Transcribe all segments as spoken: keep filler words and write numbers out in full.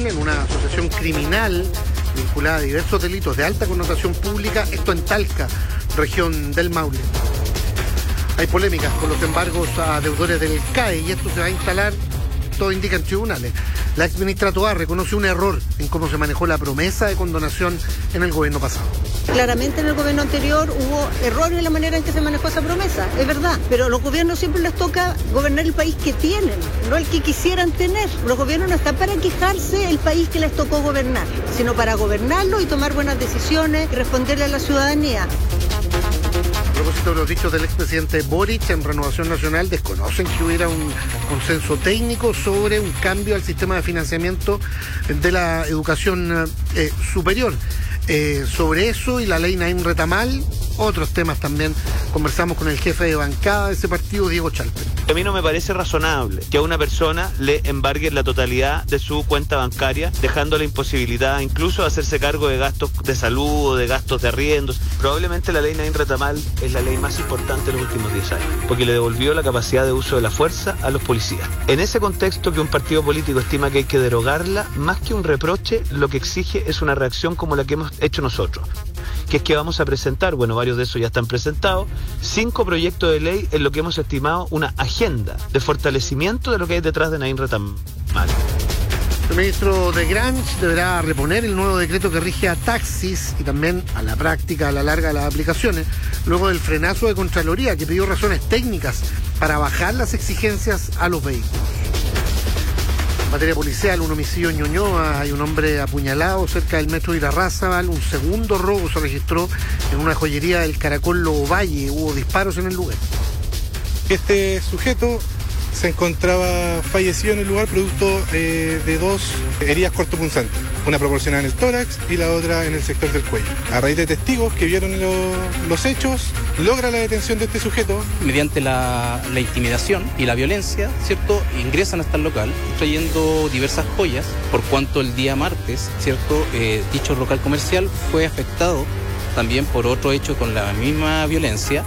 en una asociación criminal vinculada a diversos delitos de alta connotación pública, esto en Talca, región del Maule. Hay polémicas con los embargos a deudores del C A E y esto se va a instalar, todo indica, en tribunales. La exministra Toá reconoce un error en cómo se manejó la promesa de condonación en el gobierno pasado. Claramente en el gobierno anterior hubo errores en la manera en que se manejó esa promesa, es verdad, pero a los gobiernos siempre les toca gobernar el país que tienen, no el que quisieran tener. Los gobiernos no están para quejarse del país que les tocó gobernar, sino para gobernarlo y tomar buenas decisiones y responderle a la ciudadanía. A propósito de los dichos del expresidente Boric, en Renovación Nacional desconocen que hubiera un consenso técnico sobre un cambio al sistema de financiamiento de la educación eh, superior. Eh, sobre eso y la ley Naim Retamal, otros temas también. Conversamos con el jefe de bancada de ese partido, Diego Chalper. A mí no me parece razonable que a una persona le embarguen la totalidad de su cuenta bancaria, dejando la imposibilidad incluso de hacerse cargo de gastos de salud o de gastos de arriendos. Probablemente la ley Naim Retamal es la ley más importante de los últimos diez años, porque le devolvió la capacidad de uso de la fuerza a los policías. En ese contexto que un partido político estima que hay que derogarla, más que un reproche, lo que exige es una reacción como la que hemos hecho nosotros, que es que vamos a presentar, bueno, varios de esos ya están presentados, cinco proyectos de ley en lo que hemos estimado una agenda de fortalecimiento de lo que hay detrás de Naim Retamal. El ministro de Grange deberá reponer el nuevo decreto que rige a taxis y también a la práctica, a la larga de las aplicaciones, luego del frenazo de Contraloría que pidió razones técnicas para bajar las exigencias a los vehículos. En materia policial, un homicidio en Ñuñoa, hay un hombre apuñalado cerca del metro Irarrázaval, un segundo robo se registró en una joyería del Caracol Lobo Valle, hubo disparos en el lugar. Este sujeto se encontraba fallecido en el lugar producto eh, de dos heridas cortopunzantes, una proporcionada en el tórax y la otra en el sector del cuello. A raíz de testigos que vieron lo, los hechos, logra la detención de este sujeto. Mediante la, la intimidación y la violencia, ¿cierto?, ingresan hasta el local trayendo diversas joyas, por cuanto el día martes, ¿cierto?, eh, dicho local comercial fue afectado también por otro hecho con la misma violencia.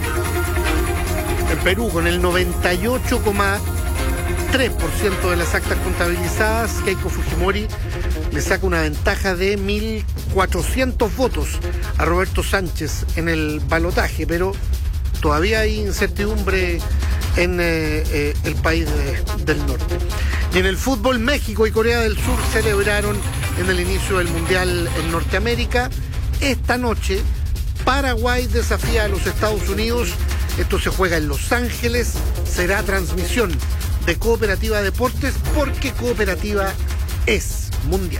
En Perú, con el noventa y ocho coma tres por ciento de las actas contabilizadas, Keiko Fujimori le saca una ventaja de mil cuatrocientos votos a Roberto Sánchez en el balotaje, pero todavía hay incertidumbre en eh, eh, el país de, del norte. Y en el fútbol, México y Corea del Sur celebraron en el inicio del Mundial en Norteamérica. Esta noche, Paraguay desafía a los Estados Unidos. Esto se juega en Los Ángeles, será transmisión de Cooperativa Deportes porque Cooperativa es mundial.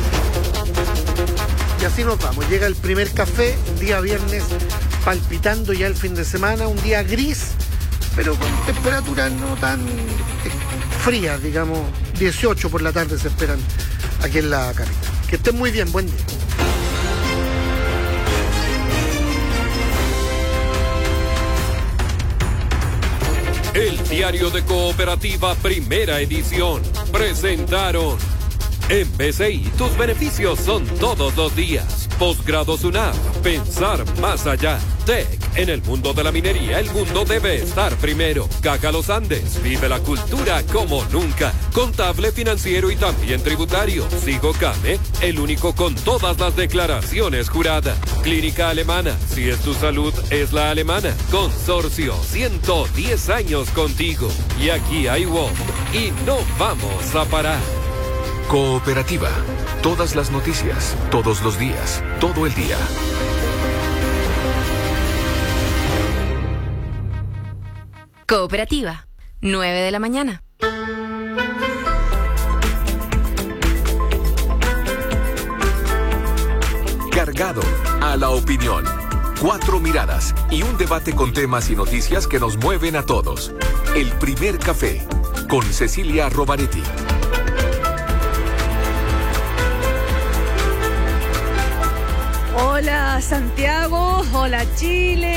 Y así nos vamos, llega el primer café, día viernes, palpitando ya el fin de semana, un día gris, pero con temperaturas no tan frías, digamos, dieciocho por la tarde se esperan aquí en la capital. Que estén muy bien, buen día. El diario de Cooperativa, primera edición, presentaron en B C I, tus beneficios son todos los días. Posgrado SUNAP, pensar más allá. T E C, en el mundo de la minería, el mundo debe estar primero. Caja Los Andes, vive la cultura como nunca. Contable, financiero y también tributario. Sigo Came, el único con todas las declaraciones juradas. Clínica Alemana, si es tu salud, es la alemana. Consorcio, ciento diez años contigo. Y aquí hay W O M, y no vamos a parar. Cooperativa. Todas las noticias, todos los días, todo el día. Cooperativa, nueve de la mañana. Cargado a la opinión. Cuatro miradas y un debate con temas y noticias que nos mueven a todos. El primer café con Cecilia Rovaretti. Hola Santiago, hola Chile.